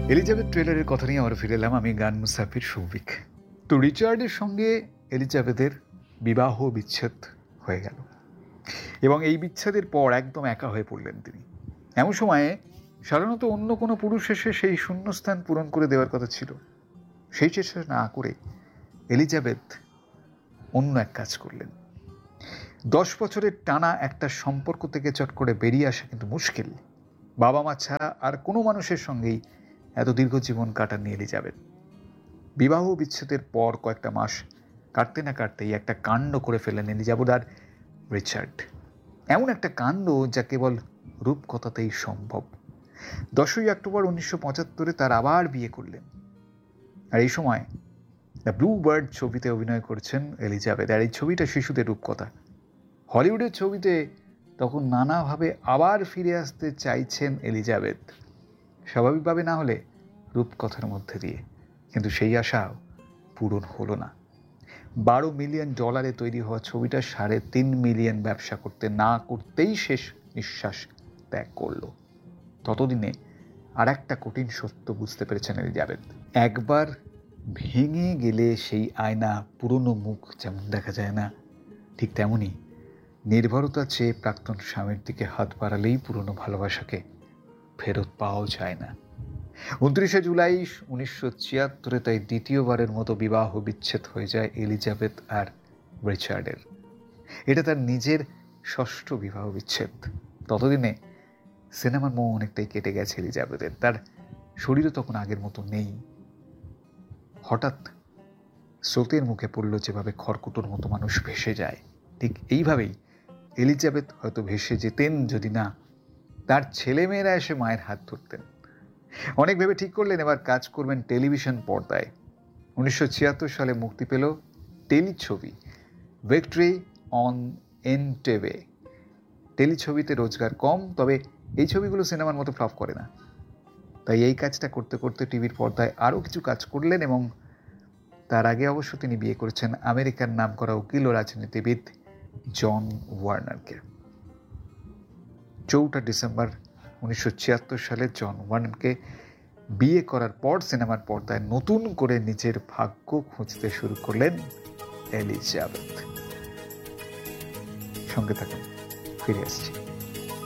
Elizabeth ট্রেলারের কথা নিয়ে আবার ফিরে এলাম আমি, গান মুসাফির সৌভিক। তো রিচার্ডের সঙ্গে এলিজাবেথের বিবাহ বিচ্ছেদ হয়ে গেল এবং এই বিচ্ছেদের পর একদম একা হয়ে পড়লেন তিনি। এমন সময়ে সাধারণত অন্য কোনো পুরুষ এসে সেই শূন্যস্থান পূরণ করে দেওয়ার কথা ছিল। সেই চেষ্টা না করে এলিজাবেথ অন্য এক কাজ করলেন। 10 বছরের টানা একটা সম্পর্ক থেকে চট করে বেরিয়ে আসা কিন্তু মুশকিল। বাবা মা ছাড়া আর কোনো মানুষের সঙ্গেই এত দীর্ঘ জীবন কাটাননি এলিজাবেথ। বিবাহ বিচ্ছেদের পর কয়েকটা মাস কাটতে না কাটতেই একটা কাণ্ড করে ফেলেন এলিজাবেথ আর রিচার্ড। এমন একটা কাণ্ড যা কেবল রূপকথাতেই সম্ভব। 10ই অক্টোবর 1975 তার আবার বিয়ে করলেন। আর এই সময় দ্য ব্লু বার্ড ছবিতে অভিনয় করছেন এলিজাবেথ। আর এই ছবিটা শিশুদের রূপকথা। হলিউডের ছবিতে তখন নানাভাবে আবার ফিরে আসতে চাইছেন এলিজাবেথ, স্বাভাবিকভাবে না হলে রূপকথার মধ্যে দিয়ে। কিন্তু সেই আশাও পূরণ হলো না। $12 মিলিয়ন তৈরি হওয়া ছবিটা 3.5 মিলিয়ন ব্যবসা করতে না করতেই শেষ নিঃশ্বাস ত্যাগ করল। ততদিনে আর একটা কঠিন সত্য বুঝতে পেরেছেন এলিজাবেথ। একবার ভেঙে গেলে সেই আয়না পুরনো মুখ যেমন দেখা যায় না, ঠিক তেমনই নির্ভরতা চেয়ে প্রাক্তন স্বামীর দিকে হাত বাড়ালেই পুরনো ভালোবাসাকে ফেরত পাওয়াও যায় না। 29 জুলাই 1976 তাই দ্বিতীয়বারের মতো বিবাহ বিচ্ছেদ হয়ে যায় এলিজাবেথ আর রিচার্ডের। এটা তার নিজের 6ষ্ঠ বিবাহ বিচ্ছেদ। ততদিনে সিনেমার মোহ অনেকটাই কেটে গেছে এলিজাবেথের। তার শরীরও তখন আগের মতো নেই। হঠাৎ স্রোতের মুখে পড়ল যেভাবে খড়কুটোর মতো মানুষ ভেসে যায়, ঠিক এইভাবেই এলিজাবেথ হয়তো ভেসে যেতেন যদি না তার ছেলেমেয়েরা এসে মায়ের হাত ধরতেন। অনেক ভেবে ঠিক করলেন এবার কাজ করবেন টেলিভিশন পর্দায়। 1976 সালে মুক্তি পেল টেলিছবি ভিক্টরি অন এন্টেবে। টেলিছবিতে রোজগার কম, তবে এই ছবিগুলো সিনেমার মতো ফ্লপ করে না। তাই এই কাজটা করতে করতে টিভির পর্দায় আরও কিছু কাজ করলেন এবং তার আগে অবশ্য তিনি বিয়ে করেছেন আমেরিকার নামকরা উকিল ও রাজনীতিবিদ জন ওয়ার্নারকে। 4 ডিসেম্বর 1976 সালে জন ওয়ার্নারকে বিয়ে করার পর সিনেমার পর্দায় নতুন করে নিজের ভাগ্য খুঁজতে শুরু করলেন এলিজাবেথ। সঙ্গে থাকুন, ফিরে আসছি।